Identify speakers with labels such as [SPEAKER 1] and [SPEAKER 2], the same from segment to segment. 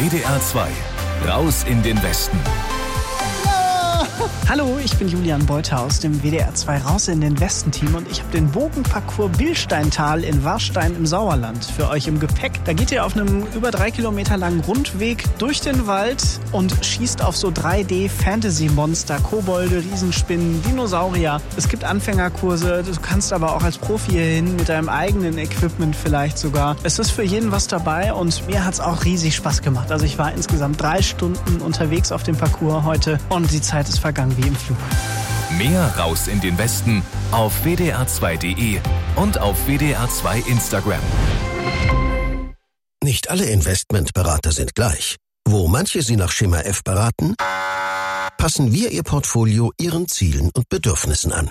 [SPEAKER 1] WDR 2, raus in den Westen.
[SPEAKER 2] Hallo, ich bin Julian Beuter aus dem WDR 2 Raus in den Westen-Team und ich habe den Bogenparcours Bilsteintal in Warstein im Sauerland für euch im Gepäck. Da geht ihr auf einem über 3 Kilometer langen Rundweg durch den Wald und schießt auf so 3D-Fantasy-Monster, Kobolde, Riesenspinnen, Dinosaurier. Es gibt Anfängerkurse, du kannst aber auch als Profi hierhin mit deinem eigenen Equipment vielleicht sogar. Es ist für jeden was dabei und mir hat es auch riesig Spaß gemacht. Also ich war insgesamt 3 Stunden unterwegs auf dem Parcours heute und die Zeit ist vergangen wie im Flug.
[SPEAKER 1] Mehr Raus in den Westen auf wdr2.de und auf WDR 2 Instagram.
[SPEAKER 3] Nicht alle Investmentberater sind gleich. Wo manche Sie nach Schema F beraten, passen wir Ihr Portfolio Ihren Zielen und Bedürfnissen an.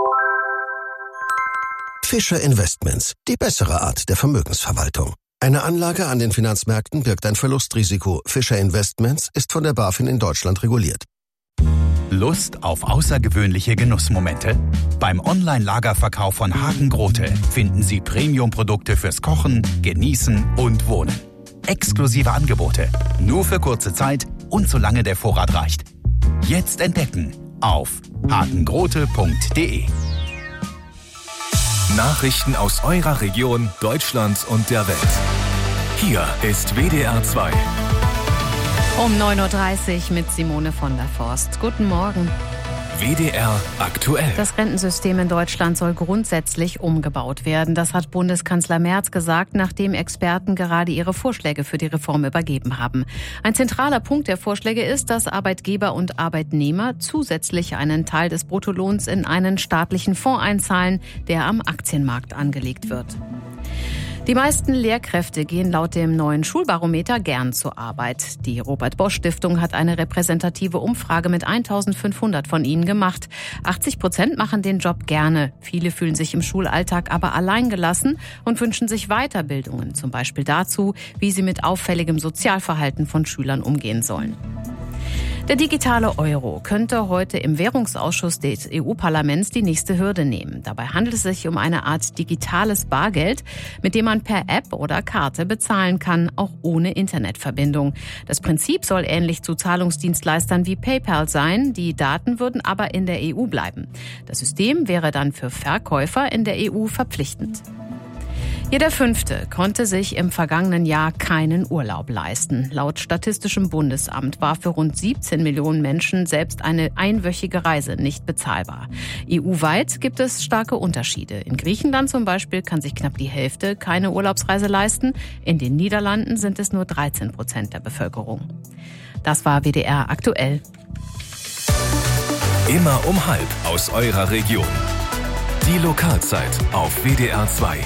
[SPEAKER 3] Fischer Investments, die bessere Art der Vermögensverwaltung. Eine Anlage an den Finanzmärkten birgt ein Verlustrisiko. Fischer Investments ist von der BaFin in Deutschland reguliert.
[SPEAKER 4] Lust auf außergewöhnliche Genussmomente? Beim Online-Lagerverkauf von Hagen Grote finden Sie Premium-Produkte fürs Kochen, Genießen und Wohnen. Exklusive Angebote, nur für kurze Zeit und solange der Vorrat reicht. Jetzt entdecken auf hagengrote.de.
[SPEAKER 1] Nachrichten aus eurer Region, Deutschlands und der Welt. Hier ist WDR 2.
[SPEAKER 5] Um 9.30 Uhr mit Simone von der Forst. Guten Morgen.
[SPEAKER 1] WDR aktuell.
[SPEAKER 5] Das Rentensystem in Deutschland soll grundsätzlich umgebaut werden. Das hat Bundeskanzler Merz gesagt, nachdem Experten gerade ihre Vorschläge für die Reform übergeben haben. Ein zentraler Punkt der Vorschläge ist, dass Arbeitgeber und Arbeitnehmer zusätzlich einen Teil des Bruttolohns in einen staatlichen Fonds einzahlen, der am Aktienmarkt angelegt wird. Die meisten Lehrkräfte gehen laut dem neuen Schulbarometer gern zur Arbeit. Die Robert-Bosch-Stiftung hat eine repräsentative Umfrage mit 1.500 von ihnen gemacht. 80% machen den Job gerne. Viele fühlen sich im Schulalltag aber alleingelassen und wünschen sich Weiterbildungen, zum Beispiel dazu, wie sie mit auffälligem Sozialverhalten von Schülern umgehen sollen. Der digitale Euro könnte heute im Währungsausschuss des EU-Parlaments die nächste Hürde nehmen. Dabei handelt es sich um eine Art digitales Bargeld, mit dem man per App oder Karte bezahlen kann, auch ohne Internetverbindung. Das Prinzip soll ähnlich zu Zahlungsdienstleistern wie PayPal sein. Die Daten würden aber in der EU bleiben. Das System wäre dann für Verkäufer in der EU verpflichtend. Jeder Fünfte konnte sich im vergangenen Jahr keinen Urlaub leisten. Laut Statistischem Bundesamt war für rund 17 Millionen Menschen selbst eine einwöchige Reise nicht bezahlbar. EU-weit gibt es starke Unterschiede. In Griechenland zum Beispiel kann sich knapp die Hälfte keine Urlaubsreise leisten. In den Niederlanden sind es nur 13% der Bevölkerung. Das war WDR aktuell.
[SPEAKER 1] Immer um 12:30 aus eurer Region. Die Lokalzeit auf WDR 2.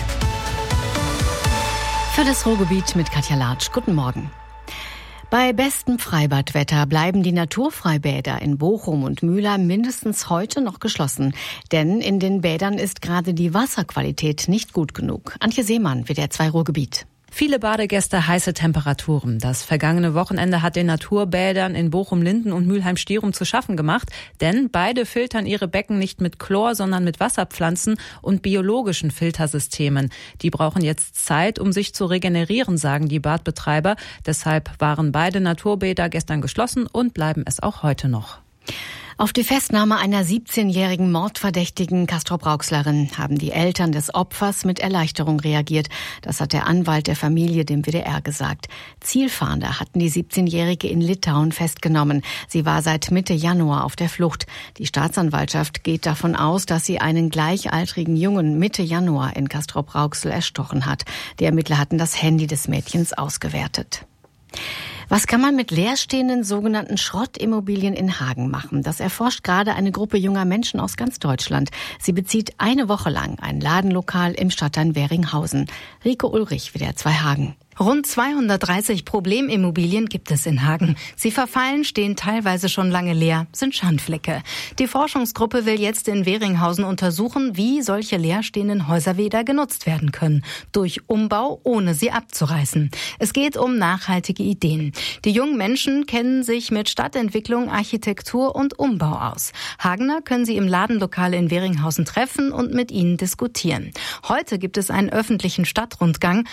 [SPEAKER 5] Für das Ruhrgebiet mit Katja Latsch. Guten Morgen. Bei bestem Freibadwetter bleiben die Naturfreibäder in Bochum und Mühlheim mindestens heute noch geschlossen. Denn in den Bädern ist gerade die Wasserqualität nicht gut genug. Antje Seemann, WDR 2 Ruhrgebiet.
[SPEAKER 6] Viele Badegäste, heiße Temperaturen. Das vergangene Wochenende hat den Naturbädern in Bochum-Linden und Mülheim-Stierum zu schaffen gemacht, denn beide filtern ihre Becken nicht mit Chlor, sondern mit Wasserpflanzen und biologischen Filtersystemen. Die brauchen jetzt Zeit, um sich zu regenerieren, sagen die Badbetreiber. Deshalb waren beide Naturbäder gestern geschlossen und bleiben es auch heute noch.
[SPEAKER 5] Auf die Festnahme einer 17-jährigen mordverdächtigen Castrop-Rauxlerin haben die Eltern des Opfers mit Erleichterung reagiert. Das hat der Anwalt der Familie dem WDR gesagt. Zielfahnder hatten die 17-Jährige in Litauen festgenommen. Sie war seit Mitte Januar auf der Flucht. Die Staatsanwaltschaft geht davon aus, dass sie einen gleichaltrigen Jungen Mitte Januar in Castrop-Rauxel erstochen hat. Die Ermittler hatten das Handy des Mädchens ausgewertet. Was kann man mit leerstehenden sogenannten Schrottimmobilien in Hagen machen? Das erforscht gerade eine Gruppe junger Menschen aus ganz Deutschland. Sie bezieht eine Woche lang ein Ladenlokal im Stadtteil Weringhausen. Rico Ulrich, WDR 2 Hagen.
[SPEAKER 7] Rund 230 Problemimmobilien gibt es in Hagen. Sie verfallen, stehen teilweise schon lange leer, sind Schandflecke. Die Forschungsgruppe will jetzt in Weringhausen untersuchen, wie solche leerstehenden Häuser wieder genutzt werden können. Durch Umbau, ohne sie abzureißen. Es geht um nachhaltige Ideen. Die jungen Menschen kennen sich mit Stadtentwicklung, Architektur und Umbau aus. Hagener können sie im Ladenlokal in Weringhausen treffen und mit ihnen diskutieren. Heute gibt es einen öffentlichen Stadtrundgang.